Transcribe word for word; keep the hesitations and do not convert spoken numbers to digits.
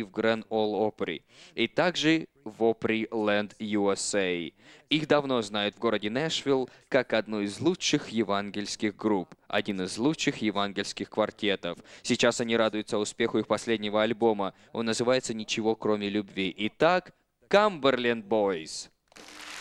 в Grand Ole Opry, и также в Opryland, ю эс эй. Их давно знают в городе Нэшвилл как одну из лучших евангельских групп, один из лучших евангельских квартетов. Сейчас они радуются успеху их последнего альбома. Он называется «Ничего, кроме любви». Итак, Cumberland Boys.